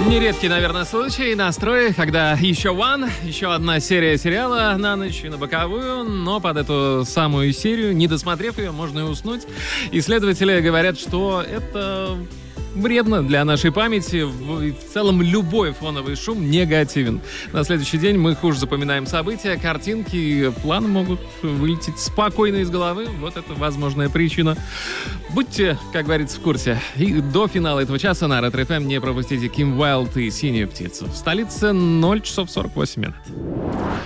Нередкий, наверное, случай настрой, когда еще одна серия сериала на ночь и на боковую, но под эту самую серию, не досмотрев ее, можно и уснуть. Исследователи говорят, что это вредно для нашей памяти. В целом любой фоновый шум негативен. На следующий день мы хуже запоминаем события, картинки и планы могут вылететь спокойно из головы. Вот это возможная причина. Будьте, как говорится, в курсе. И до финала этого часа на Ретро ФМ не пропустите Ким Уайлд и «Синюю птицу». В столице 0 часов 48 минут.